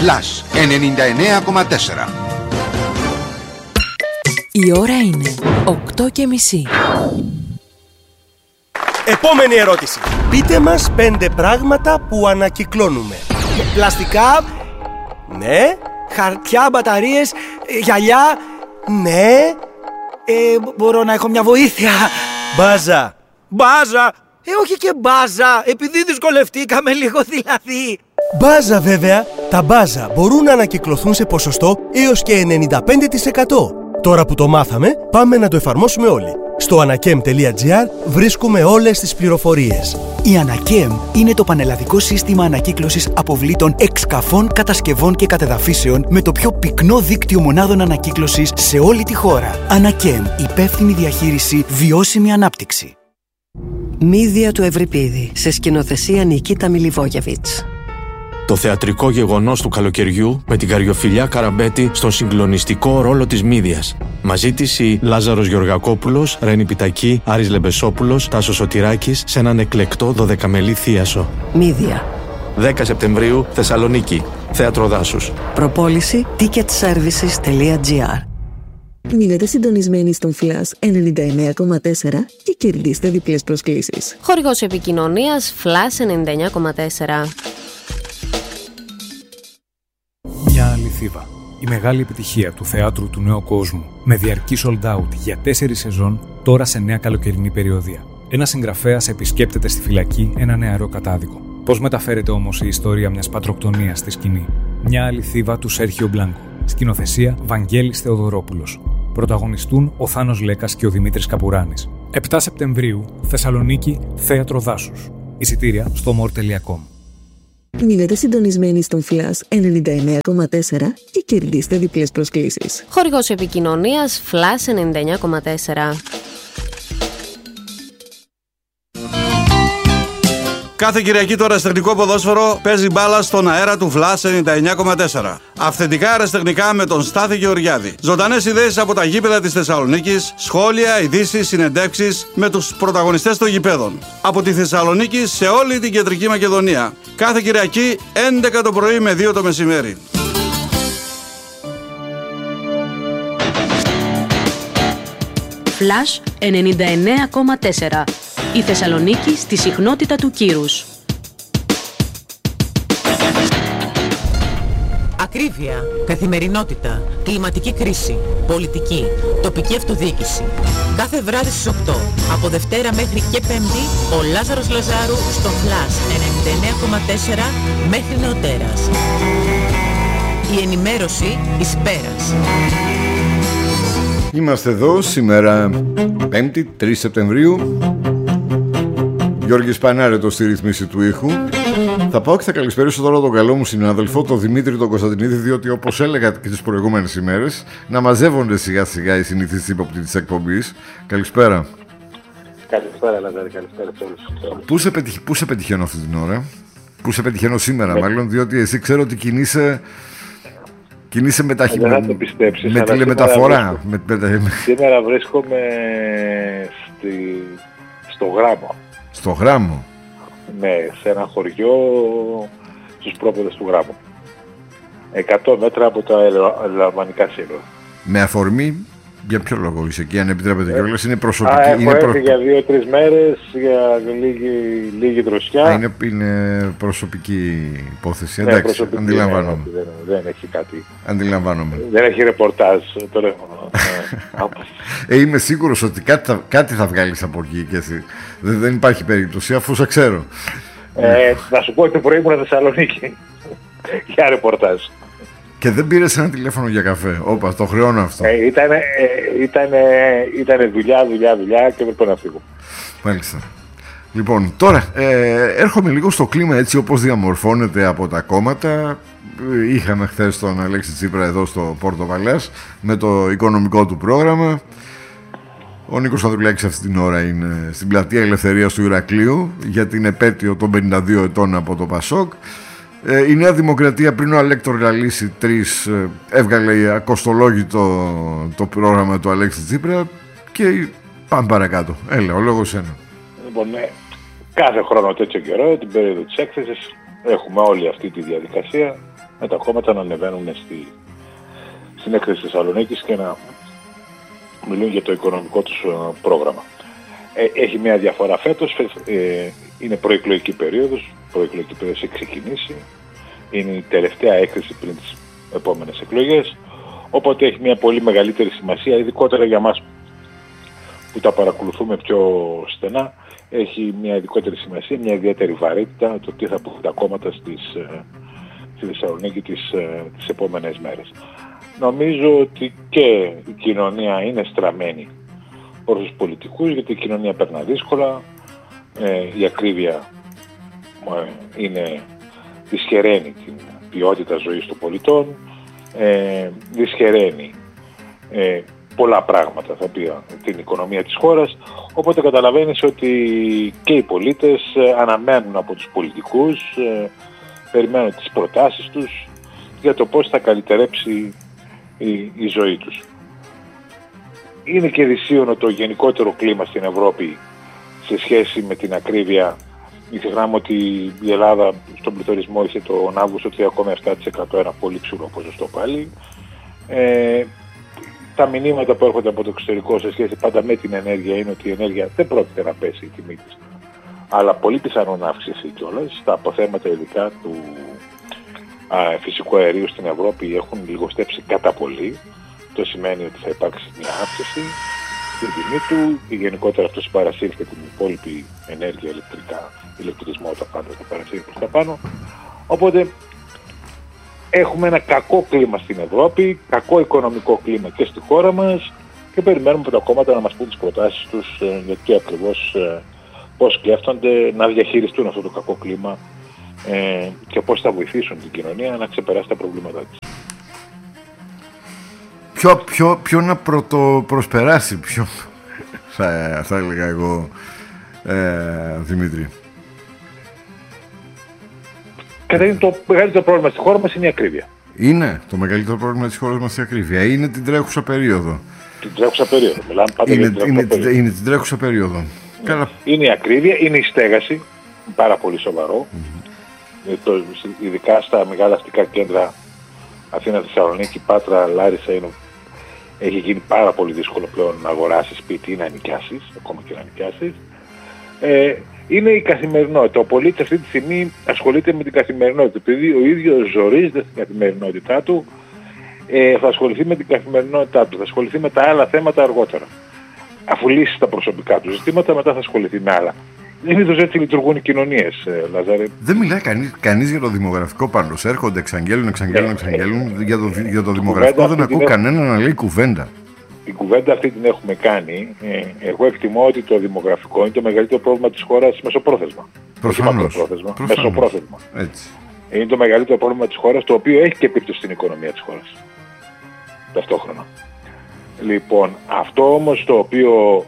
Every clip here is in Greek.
Flash 99,4. Η ώρα είναι 8:30. Επόμενη ερώτηση. Πείτε μας 5 πράγματα που ανακυκλώνουμε. Πλαστικά, ναι. Χαρτιά, μπαταρίες, γυαλιά, ναι. Μπορώ να έχω μια βοήθεια? Μπάζα. Μπάζα. Όχι και μπάζα, επειδή δυσκολευτήκαμε λίγο δηλαδή. Μπάζα βέβαια. Τα μπάζα μπορούν να ανακυκλωθούν σε ποσοστό έως και 95%. Τώρα που το μάθαμε, πάμε να το εφαρμόσουμε όλοι. Στο anakem.gr βρίσκουμε όλες τις πληροφορίες. Η Anakem είναι το πανελλαδικό σύστημα ανακύκλωσης αποβλήτων εξκαφών, κατασκευών και κατεδαφίσεων με το πιο πυκνό δίκτυο μονάδων ανακύκλωσης σε όλη τη χώρα. Anakem, υπεύθυνη διαχείριση, βιώσιμη ανάπτυξη. Μύδια του Ευρυπίδη, σε σκηνοθεσία Νικίτα Μιλιβόγεβιτς. Το θεατρικό γεγονός του καλοκαιριού με την Καριοφιλιά Καραμπέτη στον συγκλονιστικό ρόλο της Μύδιας. Μαζί της η Λάζαρος Γεωργακόπουλος, Ρένη Πιτακή, Άρης Λεμπεσόπουλος, Τάσος Σωτηράκης σε έναν εκλεκτό 12μελή θίασο. Μύδια. 10 Σεπτεμβρίου, Θεσσαλονίκη. Θέατρο Δάσους. Προπόληση ticketservices.gr. Μείνετε συντονισμένοι στον Flash 99,4 και κερδίστε διπλές προσκλήσεις. Χορηγός επικοινωνίας Flash 99,4. Μια αληθίβα. Η μεγάλη επιτυχία του θεάτρου του νέου κόσμου, με διαρκή sold out για 4 σεζόν, τώρα σε νέα καλοκαιρινή περιοδία. Ένας συγγραφέας επισκέπτεται στη φυλακή ένα νεαρό κατάδικο. Πώς μεταφέρεται όμως η ιστορία μιας πατροκτονίας στη σκηνή? Μια αληθίβα του Σέρχιο Μπλάνκο. Σκηνοθεσία Βαγγέλης Θεοδωρόπουλος. Πρωταγωνιστούν ο Θάνος Λέκας και ο Δημήτρης Καπουράνης. 7 Σεπτεμβρίου, Θεσσαλονίκη, Θέατρο Δάσους. Εισιτήρια στο more.com. Μείνετε συντονισμένοι στον Flash 99,4 και κερδίστε διπλές προσκλήσεις. Χορηγός επικοινωνίας Flash 99,4. Κάθε Κυριακή το αεραστεχνικό ποδόσφαιρο παίζει μπάλα στον αέρα του Flash 99,4. Αυθεντικά αεραστεχνικά με τον Στάθη Γεωργιάδη. Ζωντανές ιδέες από τα γήπεδα της Θεσσαλονίκης, σχόλια, ειδήσεις, συνεντεύξεις με τους πρωταγωνιστές των γηπέδων. Από τη Θεσσαλονίκη σε όλη την Κεντρική Μακεδονία. Κάθε Κυριακή 11 το πρωί με 2 το μεσημέρι. Flash 99,4. Η Θεσσαλονίκη στη συχνότητα του κύρους. Ακρίβεια, καθημερινότητα, κλιματική κρίση, πολιτική, τοπική αυτοδιοίκηση. Κάθε βράδυ στις 8, από Δευτέρα μέχρι και Πέμπτη, ο Λάζαρος Λαζάρου στο Flash 99,4 μέχρι νεοτέρας. Η ενημέρωση εις πέρας. Είμαστε εδώ σήμερα 5η, 3 Σεπτεμβρίου. Γιώργης Πανάρετος στη ρυθμίση του ήχου. Θα πάω και θα καλησπέρισω τώρα τον καλό μου συνάδελφο, τον Δημήτρη τον Κωνσταντινίδη, διότι όπως έλεγα και τις προηγούμενες ημέρες, να μαζεύονται σιγά σιγά οι συνήθεις ύποπτοι της εκπομπής. Καλησπέρα. Καλησπέρα, Λαζάρη, καλησπέρα σε όλους. Πού σε πετυχαίνω αυτή την ώρα? Πού σε πετυχαίνω σήμερα, μάλλον, διότι εσύ ξέρω ότι κινείσαι με τηλεμεταφορά. Σήμερα βρίσκομαι στο Γράμμο. Στο Γράμμο? Ναι, σε ένα χωριό στους πρόποδες του Γράμμου. 100 μέτρα από τα ελληνικά σύνορα. Με αφορμή, για ποιο λόγο είσαι εκεί, αν επιτρέπετε κιόλας, είναι προσωπική? Έχω έρθει για 2-3 μέρες, για λίγη δροσιά. Είναι προσωπική υπόθεση, εντάξει, προσωπική, αντιλαμβάνομαι. Δεν έχει κάτι. Αντιλαμβάνομαι. Δεν έχει ρεπορτάζ, το λέω. Είμαι σίγουρος ότι κάτι θα βγάλεις από εκεί και εσύ. Δεν υπάρχει περίπτωση, αφού σε ξέρω. Να σου πω ότι το πρωί ήμουν Θεσσαλονίκη για ρεπορτάζ. Και δεν πήρες ένα τηλέφωνο για καφέ? Όπα, το χρεώνω αυτό. Ήτανε δουλειά και έπρεπε να φύγω. Μάλιστα. Λοιπόν, τώρα έρχομαι λίγο στο κλίμα έτσι όπως διαμορφώνεται από τα κόμματα. Είχαμε χθες τον Αλέξη Τσίπρα εδώ στο Πόρτο Βαλέας με το οικονομικό του πρόγραμμα. Ο Νίκος Ανδρουλάκης αυτή την ώρα είναι στην πλατεία Ελευθερίας του Ηρακλείου για την επέτειο των 52 ετών από το Πασόκ. Η Νέα Δημοκρατία, πριν ο Αλέκτορ Λαλίση 3, έβγαλε ακοστολόγητο το πρόγραμμα του Αλέξη Τσίπρα και πάμε παρακάτω. Έλα, ο λόγος ένα. Λοιπόν, κάθε χρόνο τέτοιο καιρό, την περίοδο της έκθεσης, έχουμε όλη αυτή τη διαδικασία με τα κόμματα να ανεβαίνουν στην έκθεση της Θεσσαλονίκης και να μιλούν για το οικονομικό τους πρόγραμμα. Έχει μια διαφορά φέτος, είναι προεκλογική περίοδος έχει ξεκινήσει, είναι η τελευταία έκθεση πριν τις επόμενες εκλογές, οπότε έχει μια πολύ μεγαλύτερη σημασία, ειδικότερα για μας που τα παρακολουθούμε πιο στενά, έχει μια ειδικότερη σημασία, μια ιδιαίτερη βαρύτητα το τι θα πούν τα κόμματα στη Θεσσαλονίκη τις επόμενες μέρες. Νομίζω ότι και η κοινωνία είναι στραμμένη προς τους πολιτικούς, γιατί η κοινωνία περνά δύσκολα, η ακρίβεια δυσχεραίνει την ποιότητα ζωής των πολιτών, δυσχεραίνει πολλά πράγματα θα πει την οικονομία της χώρας, οπότε καταλαβαίνεις ότι και οι πολίτες αναμένουν από τους πολιτικούς, περιμένουν τις προτάσεις τους για το πώς θα καλυτερέψει η ζωή τους. Είναι και δυσίωνο το γενικότερο κλίμα στην Ευρώπη σε σχέση με την ακρίβεια. Μην ξεχνάμε ότι η Ελλάδα στον πληθωρισμό είχε τον Αύγουστο 3,7%, ένα πολύ ψηλό ποσοστό πάλι. Τα μηνύματα που έρχονται από το εξωτερικό σε σχέση πάντα με την ενέργεια είναι ότι η ενέργεια δεν πρόκειται να πέσει η τιμή της, αλλά πολύ πιθανόν να αυξηθεί κιόλας. Τα αποθέματα ειδικά του φυσικού αερίου στην Ευρώπη έχουν λιγοστέψει κατά πολύ. Το σημαίνει ότι θα υπάρξει μια αύξηση στην τιμή του και γενικότερα αυτό συμπαρασύρει και την υπόλοιπη ενέργεια ηλεκτρισμό τα πάντα θα παρασύρει προς τα πάνω. Οπότε έχουμε ένα κακό κλίμα στην Ευρώπη, κακό οικονομικό κλίμα και στη χώρα μας και περιμένουμε από τα κόμματα να μας πούν τις προτάσεις τους για τι ακριβώς πώς σκέφτονται να διαχειριστούν αυτό το κακό κλίμα και πώς θα βοηθήσουν την κοινωνία να ξεπεράσει τα προβλήματά της. Ποιο να πρωτοπροσπεράσει, ποιο θα έλεγα εγώ, Δημήτρη. Καταρχήν το μεγαλύτερο πρόβλημα στη χώρα μας είναι η ακρίβεια. Είναι το μεγαλύτερο πρόβλημα της χώρας μας η ακρίβεια. Είναι την τρέχουσα περίοδο. Την τρέχουσα περίοδο. Μιλάμε πάντα για την τρέχουσα περίοδο. Είναι την τρέχουσα περίοδο. Είναι η ακρίβεια, είναι η στέγαση, πάρα πολύ σοβαρό. Ειδικά στα μεγάλα αστικά κέντρα Αθήνα, Θεσσαλονίκη, Πάτρα, Λάρισα έχει γίνει πάρα πολύ δύσκολο πλέον να αγοράσεις σπίτι ή να νοικιάσεις, ακόμα και να νοικιάσεις. Είναι η καθημερινότητα. Ο πολίτης αυτή τη στιγμή ασχολείται με την καθημερινότητα. Επειδή ο ίδιος ζορίζεται στην καθημερινότητά του, θα ασχοληθεί με την καθημερινότητά του, θα ασχοληθεί με τα άλλα θέματα αργότερα. Αφού λύσει τα προσωπικά του ζητήματα, μετά θα ασχοληθεί με άλλα. Συνήθως έτσι λειτουργούν οι κοινωνίες, Λαζάρε. Δεν μιλάει κανείς για το δημογραφικό πάντως. Έρχονται, εξαγγέλνουν. Για το δημογραφικό δεν ακούω κανέναν να λέει κουβέντα. Την κουβέντα αυτή την έχουμε κάνει. Εγώ εκτιμώ ότι το δημογραφικό είναι το μεγαλύτερο πρόβλημα της χώρας μεσοπρόθεσμα. Προφανώς. Μεσοπρόθεσμα. Έτσι. Είναι το μεγαλύτερο πρόβλημα της χώρας, το οποίο έχει και επίπτωση στην οικονομία της χώρας. Ταυτόχρονα. Λοιπόν, αυτό όμως το οποίο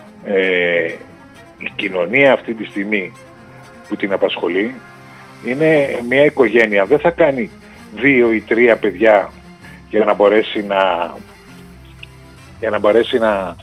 η κοινωνία αυτή τη στιγμή που την απασχολεί είναι μια οικογένεια. Δεν θα κάνει 2 ή 3 παιδιά για να μπορέσει να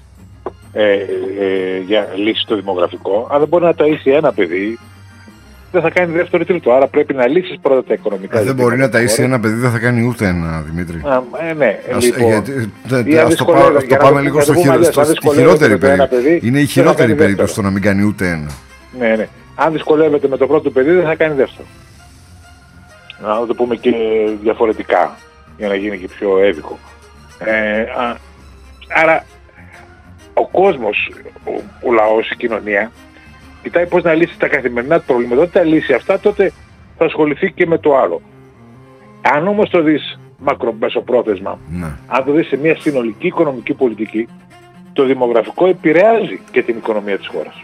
λύσει το δημογραφικό. Αν δεν μπορεί να ταΐσει ένα παιδί, δεν θα κάνει δεύτερο ή τρίτο. Άρα πρέπει να λύσεις πρώτα τα οικονομικά. Δεν μπορεί να ταΐσει ένα παιδί, δεν θα κάνει ούτε ένα, Δημήτρη. Ναι, ας το πάμε λίγο στη χειρότερη περίπτωση. Είναι η χειρότερη περίπτωση το να μην κάνει ούτε ένα. Ναι. Αν δυσκολεύεται με το πρώτο παιδί, δεν θα κάνει δεύτερο. Να το πούμε και διαφορετικά, για να γίνει και πιο εύικο. Άρα ο κόσμος, ο λαός, η κοινωνία κοιτάει πώς να λύσει τα καθημερινά του προβλήματα. Όταν τα λύσει αυτά, τότε θα ασχοληθεί και με το άλλο. Αν όμως το δεις μακρομεσοπρόθεσμα, αν το δεις σε μια συνολική οικονομική πολιτική, το δημογραφικό επηρεάζει και την οικονομία της χώρας.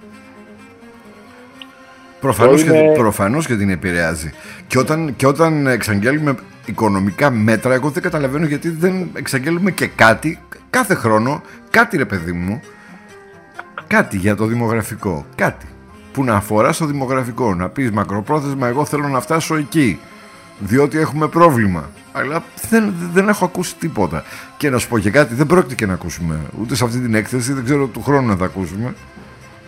Προφανώς και την επηρεάζει. Και όταν εξαγγέλουμε οικονομικά μέτρα, εγώ δεν καταλαβαίνω γιατί δεν εξαγγέλουμε και κάτι, κάθε χρόνο, κάτι ρε παιδί μου, κάτι για το δημογραφικό, κάτι που να αφορά στο δημογραφικό, να πεις μακροπρόθεσμα εγώ θέλω να φτάσω εκεί, διότι έχουμε πρόβλημα. Αλλά δεν έχω ακούσει τίποτα. Και να σου πω και κάτι, δεν πρόκειται και να ακούσουμε, ούτε σε αυτή την έκθεση, δεν ξέρω του χρόνου να θα ακούσουμε.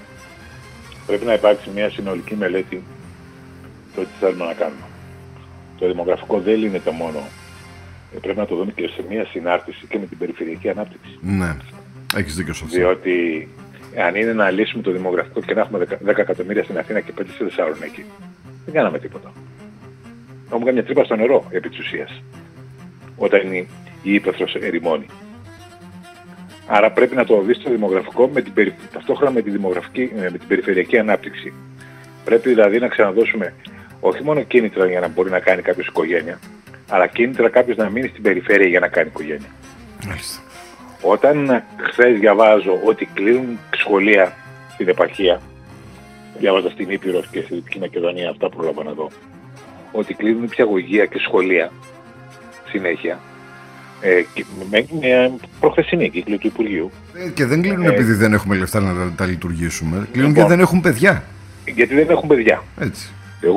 Πρέπει να υπάρξει μια συνολική μελέτη το τι θέλουμε να κάνουμε. το δημογραφικό δεν λύνεται μόνο. Πρέπει να το δούμε και σε μια συνάρτηση και με την περιφερειακή ανάπτυξη. Ναι, έχεις δίκιο σε αυτό. Διότι αν είναι να λύσουμε το δημογραφικό και να έχουμε 10 εκατομμύρια στην Αθήνα και 5 στη Θεσσαλονίκη, δεν κάναμε τίποτα. Έχουμε κάνει μια τρύπα στο νερό επί της ουσίας, όταν η ύπαιθρος ερημώνει. Άρα πρέπει να το δεις το δημογραφικό ταυτόχρονα με την περιφερειακή ανάπτυξη. Πρέπει δηλαδή να ξαναδώσουμε όχι μόνο κίνητρα για να μπορεί να κάνει κάποιος οικογένεια, αλλά κίνητρα κάποιος να μείνει στην περιφέρεια για να κάνει οικογένεια. Μάλιστα. Όταν χθες διαβάζω ότι κλείνουν σχολεία στην επαρχία, διάβαζα στην Ήπειρο και στη Δυτική Μακεδονία, αυτά πρόλαβα να δω, ότι κλείνουν νηπιαγωγεία και σχολεία συνέχεια. Με προχθεσινή κύκλη του Υπουργείου. Και δεν κλείνουν επειδή δεν έχουμε λεφτά να τα λειτουργήσουμε. Κλείνουν γιατί δεν έχουν παιδιά. Γιατί δεν έχουν παιδιά. Έτσι.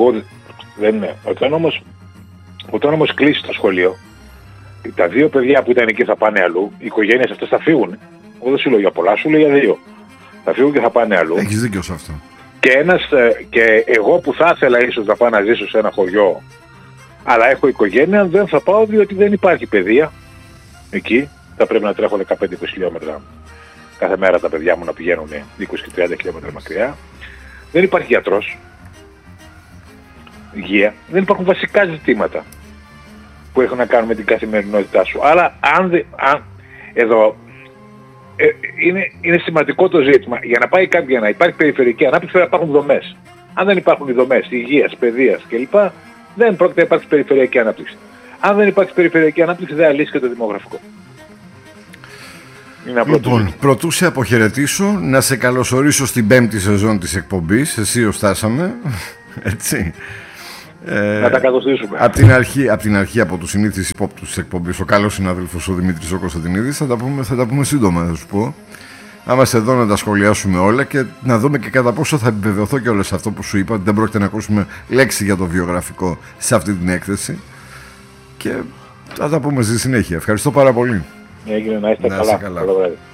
Όταν όμως κλείσει το σχολείο, τα 2 παιδιά που ήταν εκεί θα πάνε αλλού, οι οικογένειες αυτές θα φύγουν. Εγώ δεν σου λέω για πολλά, σου λέω για 2. Θα φύγουν και θα πάνε αλλού. Έχεις δίκιο σε αυτό. Και εγώ που θα ήθελα ίσως να πάω να ζήσω σε ένα χωριό, αλλά έχω οικογένεια, δεν θα πάω διότι δεν υπάρχει παιδεία. Εκεί θα πρέπει να τρέχω 15-20 χιλιόμετρα κάθε μέρα τα παιδιά μου να πηγαίνουν 20 και 30 χιλιόμετρα μακριά. Δεν υπάρχει γιατρός, υγεία, δεν υπάρχουν βασικά ζητήματα που έχουν να κάνουν με την καθημερινότητά σου. Αλλά εδώ είναι σημαντικό το ζήτημα. Για να πάει κάποια να υπάρχει περιφερειακή ανάπτυξη πρέπει να υπάρχουν δομές. Αν δεν υπάρχουν οι δομές υγείας, παιδείας κλπ, δεν πρόκειται να υπάρξει περιφερειακή ανάπτυξη. Αν δεν υπάρξει περιφερειακή ανάπτυξη δεν αλύσει και το δημογραφικό. Λοιπόν, πρωτού σε αποχαιρετήσω, να σε καλωσορίσω στην 5η σεζόν της εκπομπής. Εσύ φτάσαμε. Έτσι. Να τα καθοστήσουμε. Από την αρχή, από τους συνήθεις υπόπτους της εκπομπής, ο καλός συνάδελφος ο Δημήτρης ο Κωνσταντινίδης, θα τα πούμε σύντομα, θα σου πω. Να είμαστε εδώ να τα σχολιάσουμε όλα και να δούμε και κατά πόσο θα επιβεβαιωθώ και όλες αυτό που σου είπα. Δεν πρόκειται να ακούσουμε λέξη για το βιογραφικό σε αυτή την έκθεση. Και θα τα πούμε στη συνέχεια. Ευχαριστώ πάρα πολύ. Έγινε, να είστε καλά.